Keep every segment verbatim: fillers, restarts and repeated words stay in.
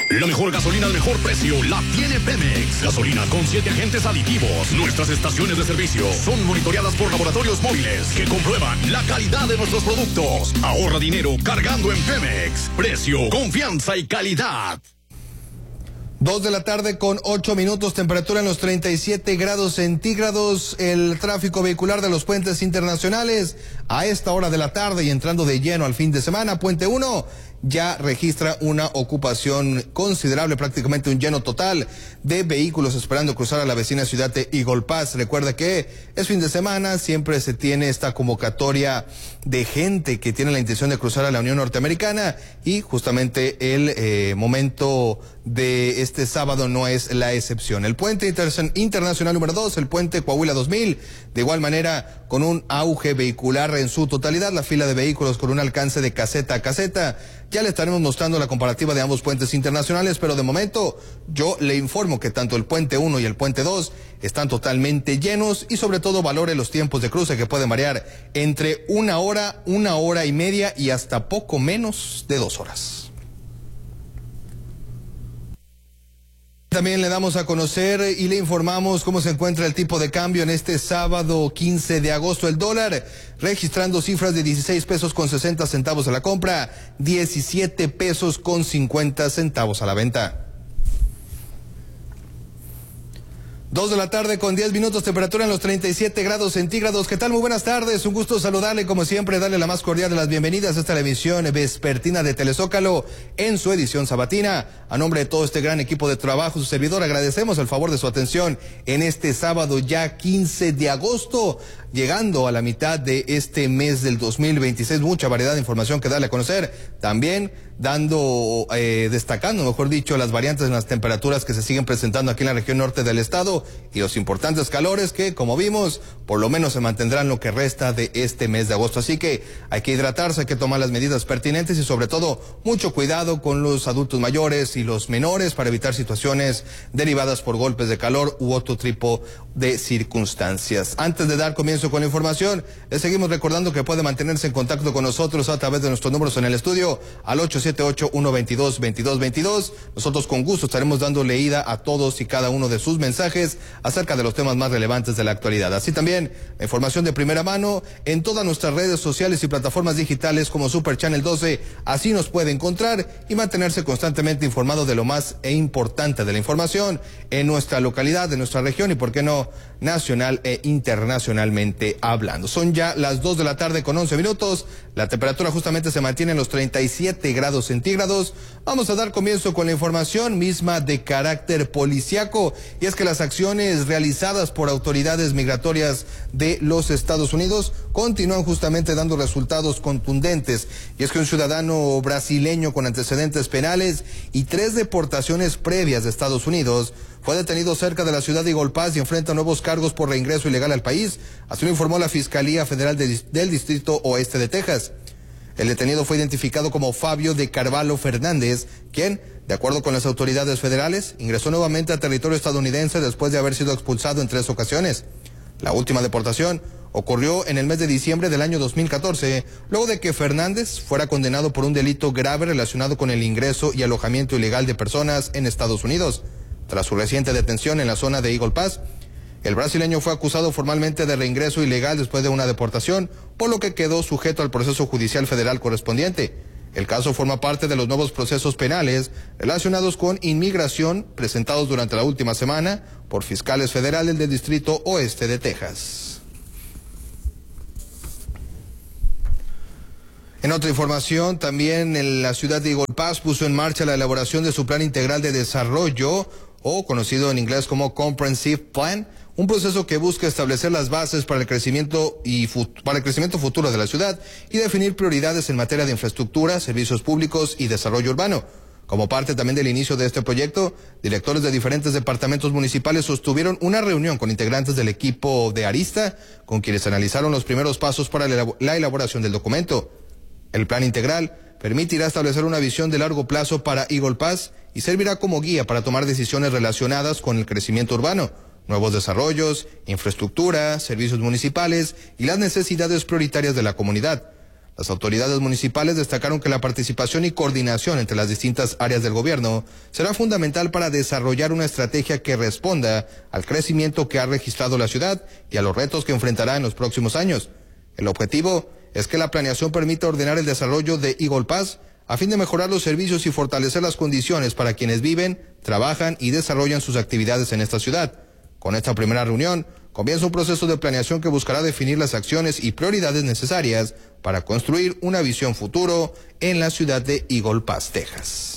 La mejor gasolina al mejor precio la tiene Pemex. Gasolina con siete agentes aditivos. Nuestras estaciones de servicio son monitoreadas por laboratorios móviles que comprueban la calidad de nuestros productos. Ahorra dinero cargando en Pemex. Precio, confianza y calidad. Dos de la tarde con ocho minutos, temperatura en los treinta y siete grados centígrados. El tráfico vehicular de los puentes internacionales a esta hora de la tarde y entrando de lleno al fin de semana. Puente uno ya registra una ocupación considerable, prácticamente un lleno total de vehículos esperando cruzar a la vecina ciudad de Eagle Pass. Recuerda que es fin de semana, siempre se tiene esta convocatoria de gente que tiene la intención de cruzar a la Unión Norteamericana y justamente el eh, momento de este sábado no es la excepción. El puente inter internacional número dos, el puente Coahuila dos mil, de igual manera con un auge vehicular en su totalidad, la fila de vehículos con un alcance de caseta a caseta. Ya le estaremos mostrando la comparativa de ambos puentes internacionales, pero de momento yo le informo que tanto el puente uno y el puente dos están totalmente llenos y sobre todo valore los tiempos de cruce que pueden variar entre una hora, una hora y media y hasta poco menos de dos horas. También le damos a conocer y le informamos cómo se encuentra el tipo de cambio en este sábado quince de agosto. El dólar registrando cifras de dieciséis pesos con sesenta centavos a la compra, diecisiete pesos con cincuenta centavos a la venta. Dos de la tarde con diez minutos, temperatura en los treinta y siete grados centígrados. ¿Qué tal? Muy buenas tardes, un gusto saludarle, como siempre, darle la más cordial de las bienvenidas a esta emisión vespertina de Telezócalo en su edición sabatina. A nombre de todo este gran equipo de trabajo, su servidor, agradecemos el favor de su atención en este sábado ya quince de agosto, llegando a la mitad de este mes del dos mil veintiséis. Mucha variedad de información que darle a conocer, también dando, eh, destacando, mejor dicho, las variantes en las temperaturas que se siguen presentando aquí en la región norte del estado y los importantes calores que, como vimos, por lo menos se mantendrán lo que resta de este mes de agosto. Así que hay que hidratarse, hay que tomar las medidas pertinentes y sobre todo mucho cuidado con los adultos mayores y los menores para evitar situaciones derivadas por golpes de calor u otro tipo de circunstancias. Antes de dar comienzo con la información, les seguimos recordando que puede mantenerse en contacto con nosotros a través de nuestros números en el estudio al ocho siete ocho, uno dos dos, dos dos dos dos. Nosotros con gusto estaremos dando leída a todos y cada uno de sus mensajes acerca de los temas más relevantes de la actualidad. Así también la información de primera mano en todas nuestras redes sociales y plataformas digitales como Super Channel doce. Así nos puede encontrar y mantenerse constantemente informado de lo más e importante de la información en nuestra localidad, de nuestra región y, por qué no, nacional e internacionalmente hablando. Son ya las dos de la tarde con once minutos. La temperatura justamente se mantiene en los treinta y siete grados centígrados. Vamos a dar comienzo con la información misma de carácter policiaco, y es que las acciones realizadas por autoridades migratorias de los Estados Unidos continúan justamente dando resultados contundentes, y es que un ciudadano brasileño con antecedentes penales y tres deportaciones previas de Estados Unidos fue detenido cerca de la ciudad de Eagle Pass y enfrenta nuevos cargos por reingreso ilegal al país. Así lo informó la Fiscalía Federal de, del Distrito Oeste de Texas. El detenido fue identificado como Fabio de Carvalho Fernández, quien, de acuerdo con las autoridades federales, ingresó nuevamente a territorio estadounidense después de haber sido expulsado en tres ocasiones. La última deportación ocurrió en el mes de diciembre del año dos mil catorce, luego de que Fernández fuera condenado por un delito grave relacionado con el ingreso y alojamiento ilegal de personas en Estados Unidos. Tras su reciente detención en la zona de Eagle Pass, el brasileño fue acusado formalmente de reingreso ilegal después de una deportación, por lo que quedó sujeto al proceso judicial federal correspondiente. El caso forma parte de los nuevos procesos penales relacionados con inmigración presentados durante la última semana por fiscales federales del Distrito Oeste de Texas. En otra información, también en la ciudad de Eagle Pass puso en marcha la elaboración de su Plan Integral de Desarrollo, o conocido en inglés como Comprehensive Plan, un proceso que busca establecer las bases para el crecimiento y para el crecimiento futuro de la ciudad y definir prioridades en materia de infraestructura, servicios públicos y desarrollo urbano. Como parte también del inicio de este proyecto, directores de diferentes departamentos municipales sostuvieron una reunión con integrantes del equipo de Arista, con quienes analizaron los primeros pasos para la elaboración del documento. El plan integral permitirá establecer una visión de largo plazo para Eagle Pass y servirá como guía para tomar decisiones relacionadas con el crecimiento urbano, nuevos desarrollos, infraestructura, servicios municipales y las necesidades prioritarias de la comunidad. Las autoridades municipales destacaron que la participación y coordinación entre las distintas áreas del gobierno será fundamental para desarrollar una estrategia que responda al crecimiento que ha registrado la ciudad y a los retos que enfrentará en los próximos años. El objetivo es que la planeación permita ordenar el desarrollo de Eagle Pass a fin de mejorar los servicios y fortalecer las condiciones para quienes viven, trabajan y desarrollan sus actividades en esta ciudad. Con esta primera reunión, comienza un proceso de planeación que buscará definir las acciones y prioridades necesarias para construir una visión futuro en la ciudad de Eagle Pass, Texas.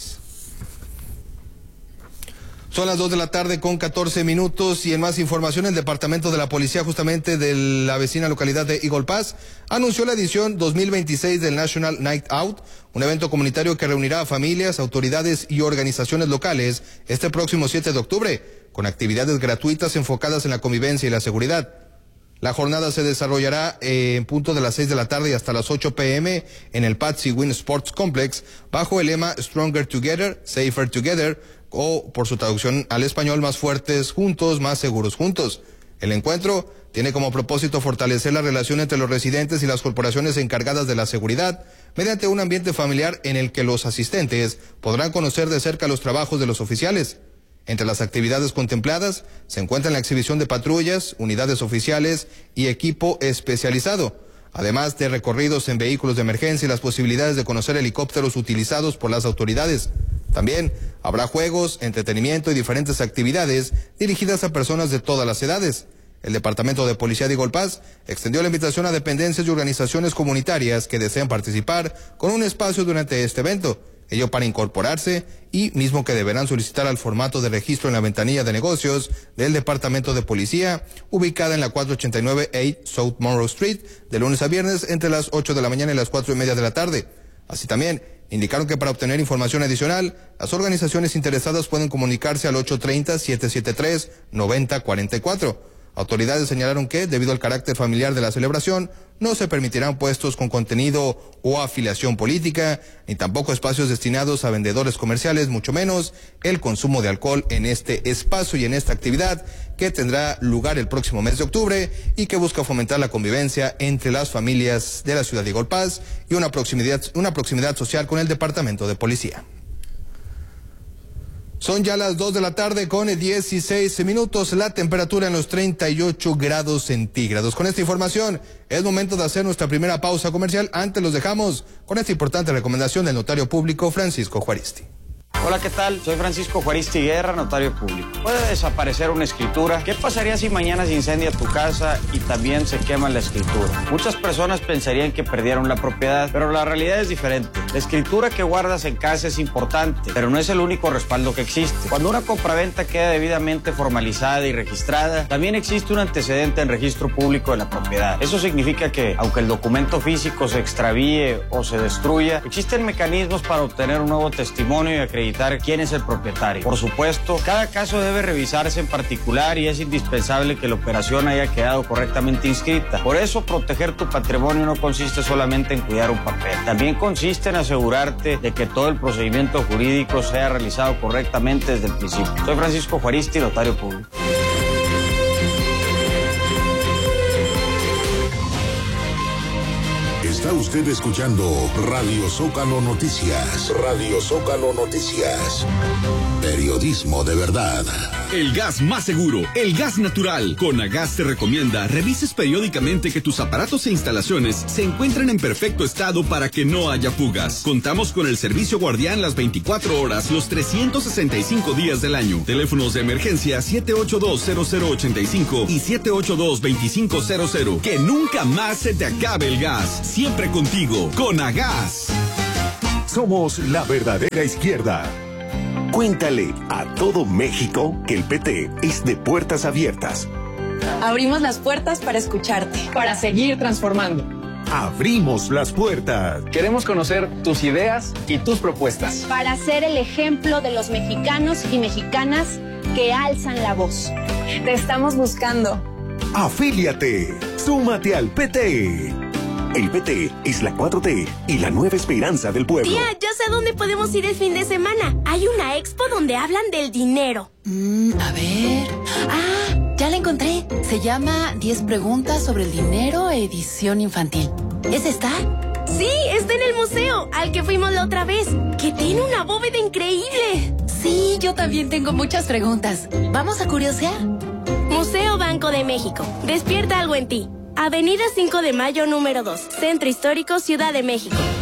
Son las dos de la tarde con catorce minutos y en más información el Departamento de la Policía justamente de la vecina localidad de Eagle Pass anunció la edición dos mil veintiséis del National Night Out, un evento comunitario que reunirá a familias, autoridades y organizaciones locales este próximo siete de octubre, con actividades gratuitas enfocadas en la convivencia y la seguridad. La jornada se desarrollará eh, en punto de las seis de la tarde y hasta las ocho p m en el Patsy Wynn Sports Complex bajo el lema Stronger Together, Safer Together, o por su traducción al español, más fuertes juntos, más seguros juntos. El encuentro tiene como propósito fortalecer la relación entre los residentes y las corporaciones encargadas de la seguridad mediante un ambiente familiar en el que los asistentes podrán conocer de cerca los trabajos de los oficiales. Entre las actividades contempladas se encuentran la exhibición de patrullas, unidades oficiales y equipo especializado, además de recorridos en vehículos de emergencia y las posibilidades de conocer helicópteros utilizados por las autoridades. También habrá juegos, entretenimiento y diferentes actividades dirigidas a personas de todas las edades. El Departamento de Policía de Eagle Pass extendió la invitación a dependencias y organizaciones comunitarias que deseen participar con un espacio durante este evento, ello para incorporarse y mismo que deberán solicitar al formato de registro en la ventanilla de negocios del Departamento de Policía, ubicada en la cuatrocientos ochenta y nueve A South Monroe Street, de lunes a viernes entre las ocho de la mañana y las cuatro y media de la tarde. Así también indicaron que para obtener información adicional, las organizaciones interesadas pueden comunicarse al ocho treinta, siete siete tres, noventa cuarenta y cuatro. Autoridades señalaron que, debido al carácter familiar de la celebración, no se permitirán puestos con contenido o afiliación política, ni tampoco espacios destinados a vendedores comerciales, mucho menos el consumo de alcohol en este espacio y en esta actividad que tendrá lugar el próximo mes de octubre y que busca fomentar la convivencia entre las familias de la ciudad de Eagle Pass y una proximidad, una proximidad social con el Departamento de Policía. Son ya las dos de la tarde con dieciséis minutos, la temperatura en los treinta y ocho grados centígrados. Con esta información es momento de hacer nuestra primera pausa comercial. Antes los dejamos con esta importante recomendación del notario público Francisco Juaristi. Hola, ¿qué tal? Soy Francisco Juaristi Guerra, notario público. ¿Puede desaparecer una escritura? ¿Qué pasaría si mañana se incendia tu casa y también se quema la escritura? Muchas personas pensarían que perdieron la propiedad, pero la realidad es diferente. La escritura que guardas en casa es importante, pero no es el único respaldo que existe. Cuando una compraventa queda debidamente formalizada y registrada, también existe un antecedente en registro público de la propiedad. Eso significa que, aunque el documento físico se extravíe o se destruya, existen mecanismos para obtener un nuevo testimonio y acreditar quién es el propietario. Por supuesto, cada caso debe revisarse en particular y es indispensable que la operación haya quedado correctamente inscrita. Por eso, proteger tu patrimonio no consiste solamente en cuidar un papel. También consiste en asegurarte de que todo el procedimiento jurídico sea realizado correctamente desde el principio. Soy Francisco Juaristi, notario público. Está usted escuchando Radio Zócalo Noticias. Radio Zócalo Noticias. Periodismo de verdad. El gas más seguro, el gas natural. Conagas te recomienda revises periódicamente que tus aparatos e instalaciones se encuentren en perfecto estado para que no haya fugas. Contamos con el servicio guardián las veinticuatro horas, los trescientos sesenta y cinco días del año. Teléfonos de emergencia siete ocho dos, cero cero ocho cinco y siete ocho dos, dos cinco cero cero. Que nunca más se te acabe el gas. Siempre contigo, Conagas. Somos la verdadera izquierda. Cuéntale a todo México que el P T es de puertas abiertas. Abrimos las puertas para escucharte. Para seguir transformando. Abrimos las puertas. Queremos conocer tus ideas y tus propuestas. Para ser el ejemplo de los mexicanos y mexicanas que alzan la voz. Te estamos buscando. Afíliate. Súmate al P T. El P T es la cuatro T y la nueva esperanza del pueblo. Tía, ya sé dónde podemos ir el fin de semana. Hay una expo donde hablan del dinero. Mm, a ver... Ah, ya la encontré. Se llama diez preguntas sobre el dinero, edición infantil. ¿Es esta? Sí, está en el museo, al que fuimos la otra vez, que tiene una bóveda increíble. Sí, yo también tengo muchas preguntas. ¿Vamos a curiosear? Museo Banco de México. Despierta algo en ti. Avenida cinco de Mayo, número dos. Centro Histórico, Ciudad de México.